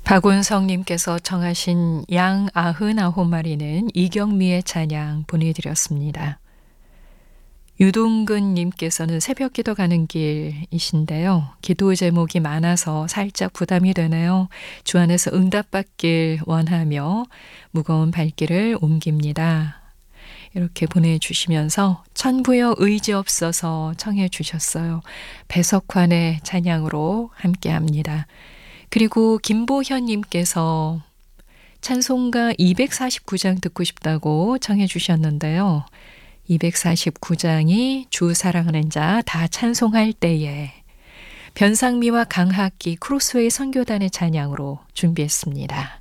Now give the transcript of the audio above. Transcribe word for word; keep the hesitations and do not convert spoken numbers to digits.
박운성님께서 청하신 양 아흔아홉 마리는 이경미의 찬양 보내드렸습니다. 유동근님께서는 새벽기도 가는 길이신데요. 기도 제목이 많아서 살짝 부담이 되네요. 주 안에서 응답받길 원하며 무거운 발길을 옮깁니다. 이렇게 보내주시면서 천부여 의지 없어서 청해 주셨어요. 배석환의 찬양으로 함께합니다. 그리고 김보현님께서 찬송가 이백사십구 장 듣고 싶다고 청해 주셨는데요. 이백사십구 장이 주 사랑하는 자 다 찬송할 때에 변상미와 강학기 크로스웨이 선교단의 찬양으로 준비했습니다.